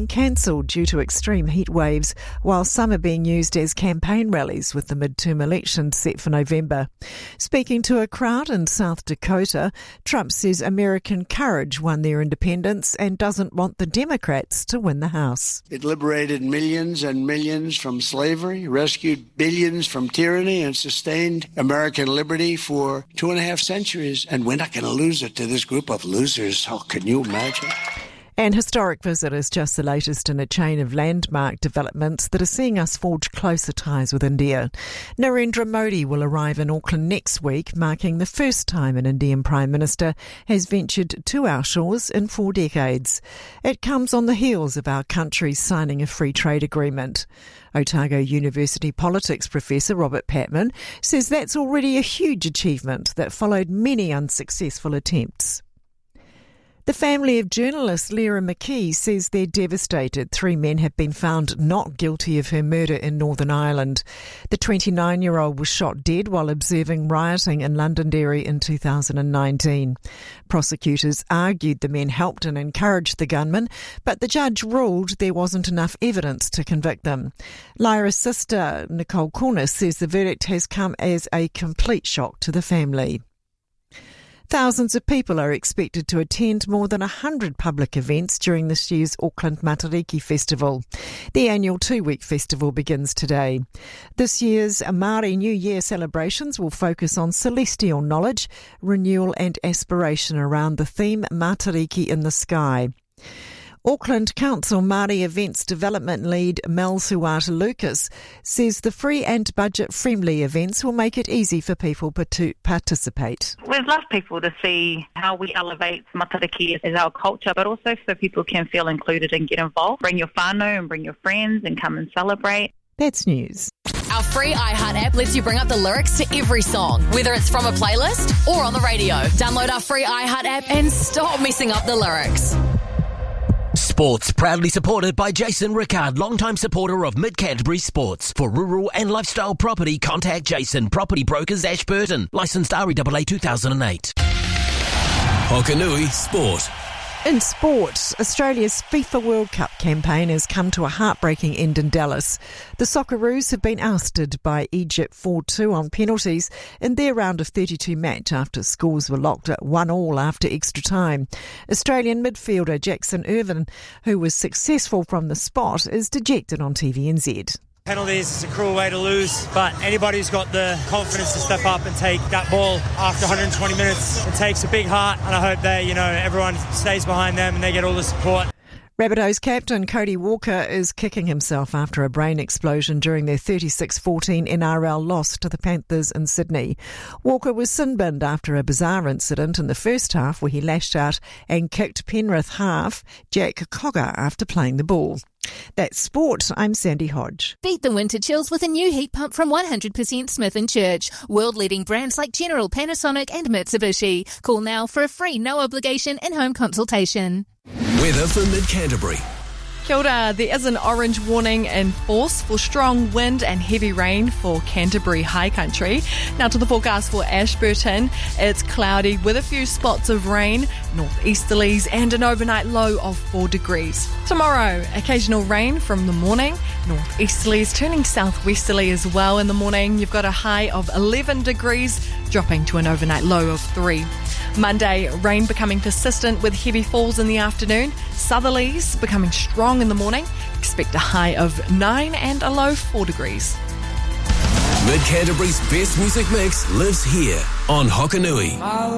cancelled due to extreme heat waves, while some are being used as campaign rallies with the midterm elections set for November. Speaking to a crowd in South Dakota, Trump says American courage won their independence and doesn't want the Democrats to win the House. It liberated millions and millions from slavery, rescued billions from tyranny, and sustained American liberty for 2.5 centuries. And we're not going to lose it to this group of losers. Oh, can you imagine? An historic visit is just the latest in a chain of landmark developments that are seeing us forge closer ties with India. Narendra Modi will arrive in Auckland next week, marking the first time an Indian Prime Minister has ventured to our shores in 4 decades. It comes on the heels of our country signing a free trade agreement. Otago University politics professor Robert Patman says that's already a huge achievement that followed many unsuccessful attempts. The family of journalist Lyra McKee says they're devastated. 3 men have been found not guilty of her murder in Northern Ireland. The 29-year-old was shot dead while observing rioting in Londonderry in 2019. Prosecutors argued the men helped and encouraged the gunman, but the judge ruled there wasn't enough evidence to convict them. Lyra's sister, Nicole Cornish, says the verdict has come as a complete shock to the family. Thousands of people are expected to attend more than 100 public events during this year's Auckland Matariki Festival. The annual 2-week festival begins today. This year's Māori New Year celebrations will focus on celestial knowledge, renewal and aspiration around the theme Matariki in the Sky. Auckland Council Māori Events Development Lead Mel Suata Lucas says the free and budget-friendly events will make it easy for people to participate. We'd love people to see how we elevate Matariki as our culture, but also so people can feel included and get involved. Bring your whānau and bring your friends and come and celebrate. That's news. Our free iHeart app lets you bring up the lyrics to every song, whether it's from a playlist or on the radio. Download our free iHeart app and stop messing up the lyrics. Sports, proudly supported by Jason Rickard, longtime supporter of Mid-Canterbury Sports. For rural and lifestyle property, contact Jason, Property Brokers, Ashburton. Licensed REAA 2008. Hokanui Sport. In sport, Australia's FIFA World Cup campaign has come to a heartbreaking end in Dallas. The Socceroos have been ousted by Egypt 4-2 on penalties in their round of 32 match after scores were locked at 1-1 after extra time. Australian midfielder Jackson Irvine, who was successful from the spot, is dejected on TVNZ. Penalties is a cruel way to lose, but anybody who's got the confidence to step up and take that ball after 120 minutes, it takes a big heart, and I hope that, everyone stays behind them and they get all the support. Rabbitohs captain Cody Walker is kicking himself after a brain explosion during their 36-14 NRL loss to the Panthers in Sydney. Walker was sin-binned after a bizarre incident in the first half where he lashed out and kicked Penrith half Jack Cogger after playing the ball. That's sport. I'm Sandy Hodge. Beat the winter chills with a new heat pump from 100% Smith & Church. World-leading brands like General, Panasonic and Mitsubishi. Call now for a free no-obligation in-home consultation. Weather for Mid-Canterbury. Kia ora. There is an orange warning in force for strong wind and heavy rain for Canterbury High Country. Now to the forecast for Ashburton. It's cloudy with a few spots of rain, northeasterlies and an overnight low of 4 degrees. Tomorrow, occasional rain from the morning, northeasterlies turning southwesterly as well in the morning. You've got a high of 11 degrees, dropping to an overnight low of 3. Monday, rain becoming persistent with heavy falls in the afternoon. Southerlies becoming strong in the morning. Expect a high of 9 and a low 4 degrees. Mid-Canterbury's best music mix lives here on Hokanui.